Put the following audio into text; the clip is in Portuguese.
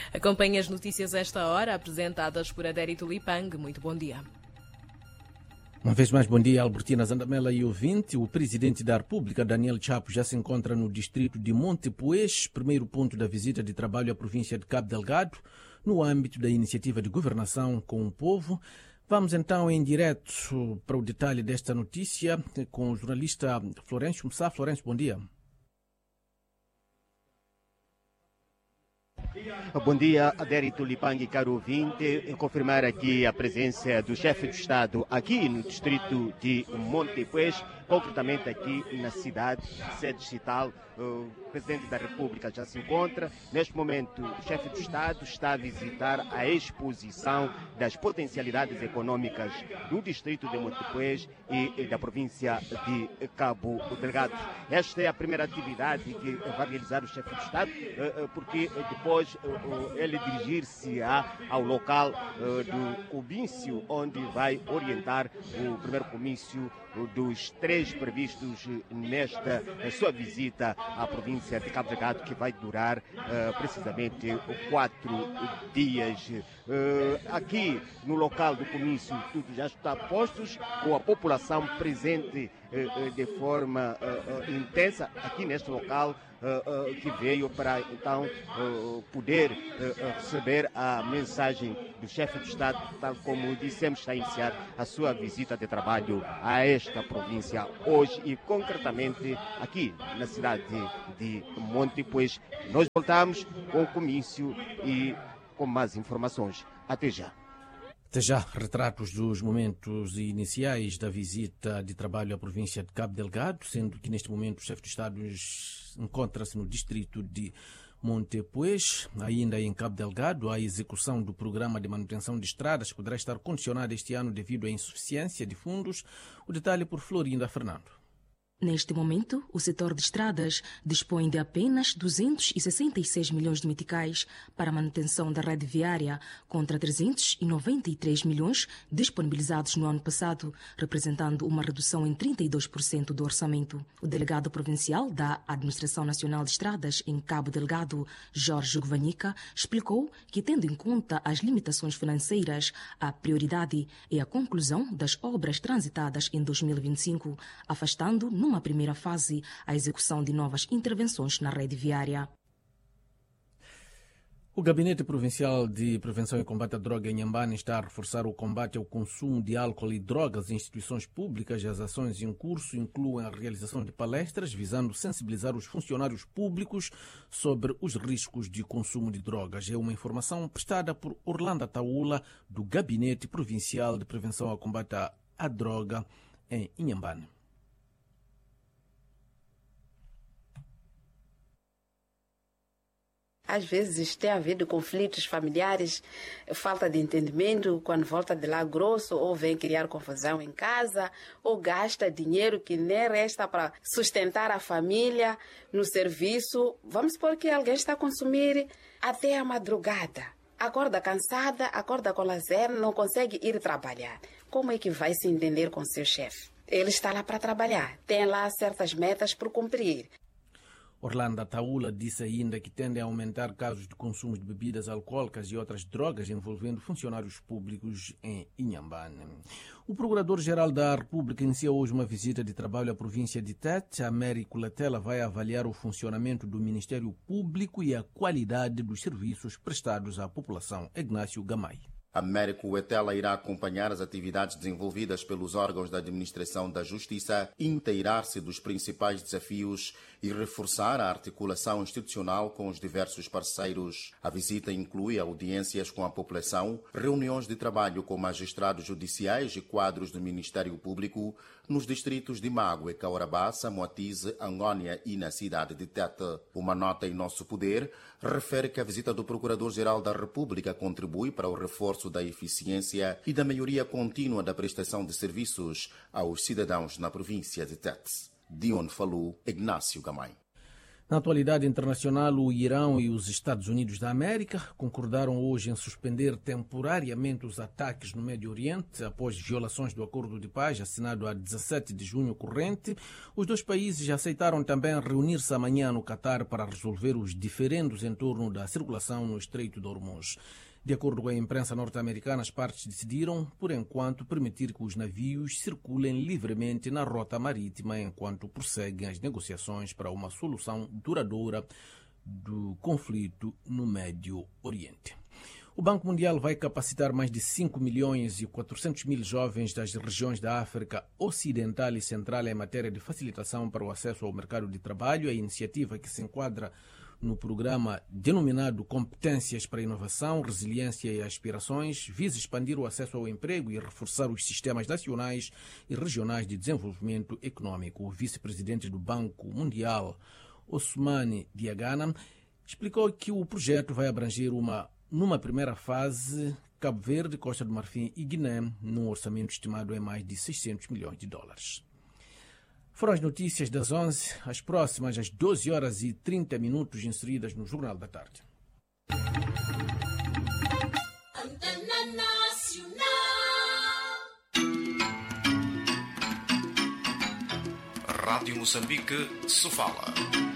Acompanhe as notícias a esta hora, apresentadas por Adérito Lipang. Muito bom dia. Uma vez mais, bom dia, Albertina Zandamela e ouvinte. O presidente da República, Daniel Chapo, já se encontra no distrito de Montepuez, primeiro ponto da visita de trabalho à província de Cabo Delgado, no âmbito da iniciativa de governação com o povo. Vamos então em direto para o detalhe desta notícia com o jornalista Florencio Mussá. Florencio, bom dia. Bom dia, Adérito Lipang, caro ouvinte. Confirmar aqui a presença do chefe de Estado aqui no distrito de Montepuez, concretamente aqui na cidade, sede digital. O presidente da República já se encontra. Neste momento, o chefe de Estado está a visitar a exposição das potencialidades econômicas do distrito de Montepuez e da província de Cabo Delgado. Esta é a primeira atividade que vai realizar o chefe de Estado, porque depois ele dirigir-se-á ao local do comício, onde vai orientar o primeiro comício dos 3 previstos nesta sua visita à província de Cabo Delgado, que vai durar precisamente 4 dias. Aqui no local do comício tudo já está postos, com a população presente de forma intensa aqui neste local, que veio para então poder receber a mensagem do chefe de Estado, tal como dissemos, está a iniciar a sua visita de trabalho a esta província hoje e concretamente aqui na cidade de Montepuez. Nós voltamos com o comício e com mais informações. Até já. Até já, retratos dos momentos iniciais da visita de trabalho à província de Cabo Delgado, sendo que neste momento o chefe de Estado encontra-se no distrito de Montepuez. Ainda em Cabo Delgado, a execução do programa de manutenção de estradas poderá estar condicionada este ano devido à insuficiência de fundos. O detalhe por Florinda Fernando. Neste momento, o setor de estradas dispõe de apenas 266 milhões de meticais para a manutenção da rede viária, contra 393 milhões disponibilizados no ano passado, representando uma redução em 32% do orçamento. O delegado provincial da Administração Nacional de Estradas em Cabo Delgado, Jorge Govanhica, explicou que, tendo em conta as limitações financeiras, a prioridade é a conclusão das obras transitadas em 2025, afastando numa primeira fase a execução de novas intervenções na rede viária. O Gabinete Provincial de Prevenção e Combate à Droga em Inhambane está a reforçar o combate ao consumo de álcool e drogas em instituições públicas. As ações em curso incluem a realização de palestras visando sensibilizar os funcionários públicos sobre os riscos de consumo de drogas. É uma informação prestada por Orlando Taula, do Gabinete Provincial de Prevenção e Combate à Droga em Inhambane. Às vezes tem havido conflitos familiares, falta de entendimento, quando volta de lá grosso, ou vem criar confusão em casa, ou gasta dinheiro que nem resta para sustentar a família no serviço. Vamos supor que alguém está a consumir até a madrugada. Acorda cansada, acorda com lazer, não consegue ir trabalhar. Como é que vai se entender com seu chefe? Ele está lá para trabalhar, tem lá certas metas por cumprir. Orlando Taula disse ainda que tendem a aumentar casos de consumo de bebidas alcoólicas e outras drogas envolvendo funcionários públicos em Inhambane. O Procurador-Geral da República iniciou hoje uma visita de trabalho à província de Tete. Américo Latela vai avaliar o funcionamento do Ministério Público e a qualidade dos serviços prestados à população. Ignácio Gamay. Américo Wetela irá acompanhar as atividades desenvolvidas pelos órgãos da administração da Justiça, inteirar-se dos principais desafios e reforçar a articulação institucional com os diversos parceiros. A visita inclui audiências com a população, reuniões de trabalho com magistrados judiciais e quadros do Ministério Público nos distritos de Mague, Caurabaça, Moatize, Angônia e na cidade de Tete. Uma nota em nosso poder refere que a visita do Procurador-Geral da República contribui para o reforço da eficiência e da melhoria contínua da prestação de serviços aos cidadãos na província de Tete. De onde falou Ignácio Gamay. Na atualidade internacional, o Irão e os Estados Unidos da América concordaram hoje em suspender temporariamente os ataques no Médio Oriente após violações do acordo de paz assinado a 17 de junho corrente. Os dois países aceitaram também reunir-se amanhã no Catar para resolver os diferendos em torno da circulação no Estreito de Hormuz. De acordo com a imprensa norte-americana, as partes decidiram, por enquanto, permitir que os navios circulem livremente na rota marítima enquanto prosseguem as negociações para uma solução duradoura do conflito no Médio Oriente. O Banco Mundial vai capacitar mais de 5 milhões e 400 mil jovens das regiões da África Ocidental e Central em matéria de facilitação para o acesso ao mercado de trabalho. A iniciativa, que se enquadra no programa denominado Competências para a Inovação, Resiliência e Aspirações, visa expandir o acesso ao emprego e reforçar os sistemas nacionais e regionais de desenvolvimento econômico. O vice-presidente do Banco Mundial, Ousmane Diagana, explicou que o projeto vai abranger numa primeira fase, Cabo Verde, Costa do Marfim e Guiné, num orçamento estimado em mais de 600 milhões de dólares. Foram as notícias das 11, as próximas às 12 horas e 30 minutos, inseridas no Jornal da Tarde. Rádio Moçambique, Sofala.